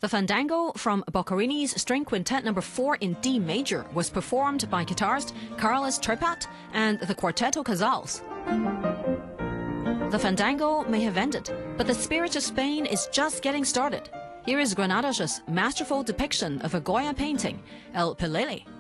The Fandango from Boccherini's String Quintet No. 4 in D major was performed by guitarist Carlos Trepat and the Quarteto Casals. The Fandango may have ended, but the spirit of Spain is just getting started. Here is Granada's masterful depiction of a Goya painting, El Pelele.